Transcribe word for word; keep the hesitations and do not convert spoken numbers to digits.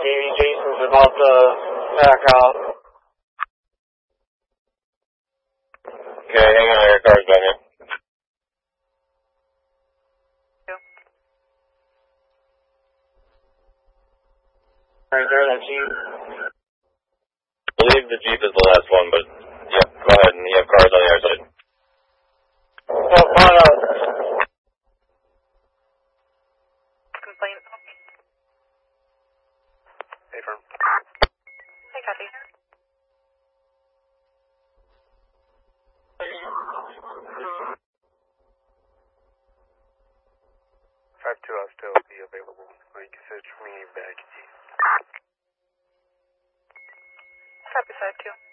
Davey. Jason's about to back out. Okay, hang on, your car's done here. Right there, that Jeep. I believe the Jeep is the last one, but yeah, go ahead, and you have cars on the other side. Oh, find out. Complaint. Hey, firm. Hey, copy. five two, I'll still be available. Like you said, for me back. Copy, five two.